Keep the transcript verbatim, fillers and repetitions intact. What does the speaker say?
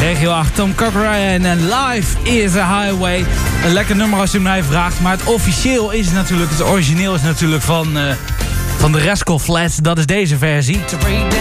Regio acht, Tom Cochrane en Life is a Highway. Een lekker nummer als u mij vraagt. Maar het officieel is natuurlijk, het origineel is natuurlijk van, uh, van de Rascal Flatts. Dat is deze versie.